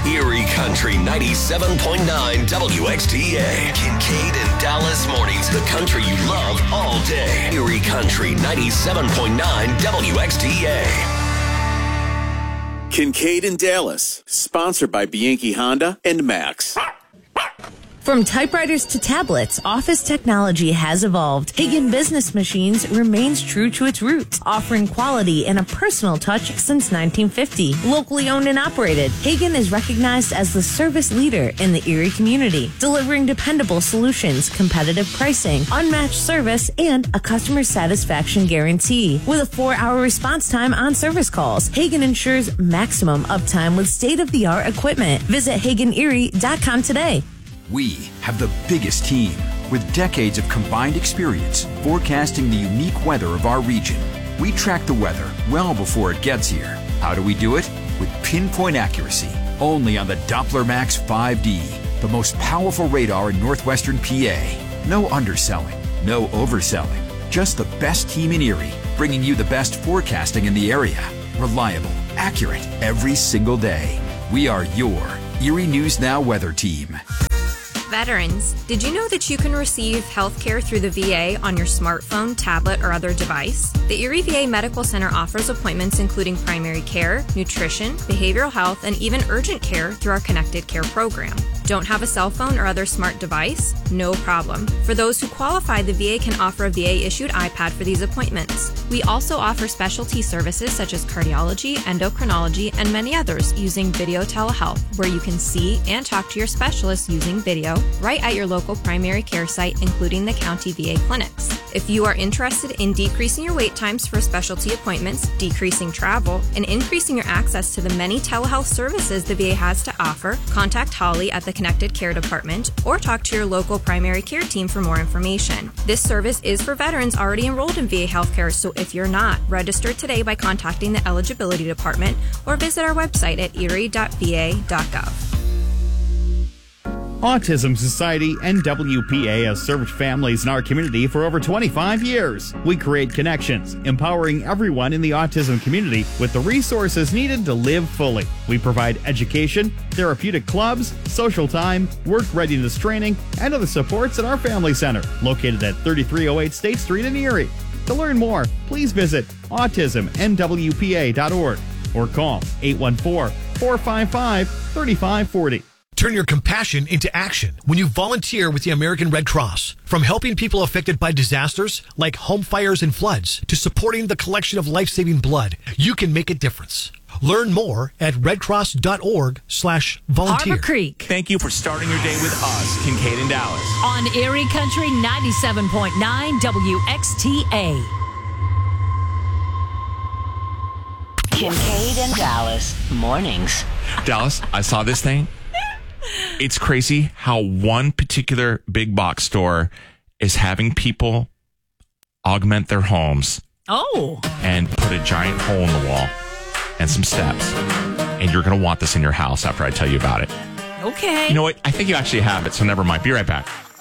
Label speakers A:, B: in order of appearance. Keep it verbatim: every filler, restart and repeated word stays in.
A: Erie Country ninety-seven point nine W X T A. Kincaid and Dallas mornings. The country you love all day. Erie Country ninety-seven point nine W X T A.
B: Kincaid and Dallas, sponsored by Bianchi Honda and Max.
C: From typewriters to tablets, office technology has evolved. Hagen Business Machines remains true to its roots, offering quality and a personal touch since nineteen fifty. Locally owned and operated, Hagen is recognized as the service leader in the Erie community, delivering dependable solutions, competitive pricing, unmatched service, and a customer satisfaction guarantee. With a four-hour response time on service calls, Hagen ensures maximum uptime with state-of-the-art equipment. Visit Hagen Erie dot com today.
D: We have the biggest team with decades of combined experience forecasting the unique weather of our region. We track the weather well before it gets here. How do we do it? With pinpoint accuracy, only on the Doppler Max five D, the most powerful radar in northwestern P A. No underselling, no overselling, just the best team in Erie, bringing you the best forecasting in the area. Reliable, accurate, every single day. We are your Erie News Now weather team.
E: Veterans, did you know that you can receive health care through the V A on your smartphone, tablet, or other device? The Erie V A Medical Center offers appointments including primary care, nutrition, behavioral health, and even urgent care through our Connected Care program. Don't have a cell phone or other smart device? No problem. For those who qualify, the V A can offer a V A-issued iPad for these appointments. We also offer specialty services such as cardiology, endocrinology, and many others using video telehealth, where you can see and talk to your specialists using video right at your local primary care site, including the county V A clinics. If you are interested in decreasing your wait times for specialty appointments, decreasing travel, and increasing your access to the many telehealth services the V A has to offer, contact Holly at the Connected Care Department or talk to your local primary care team for more information. This service is for veterans already enrolled in V A healthcare, so if you're not, register today by contacting the Eligibility Department or visit our website at erie dot v a dot gov.
F: Autism Society and W P A has served families in our community for over twenty-five years. We create connections, empowering everyone in the autism community with the resources needed to live fully. We provide education, therapeutic clubs, social time, work readiness training, and other supports at our family center, located at thirty-three oh eight State Street in Erie. To learn more, please visit autism n w p a dot org or call eight one four, four five five, three five four zero.
G: Turn your compassion into action when you volunteer with the American Red Cross. From helping people affected by disasters like home fires and floods to supporting the collection of life-saving blood, you can make a difference. Learn more at redcross.org slash volunteer.
H: Harbor Creek.
I: Thank you for starting your day with us, Kincaid and Dallas.
H: On Erie Country ninety-seven point nine W X T A.
J: Kincaid and Dallas mornings.
I: Dallas, I saw this thing. It's crazy how one particular big box store is having people augment their homes.
H: Oh.
I: And put a giant hole in the wall and some steps. And you're going to want this in your house after I tell you about it.
H: Okay.
I: You know what? I think you actually have it, so never mind. Be right back.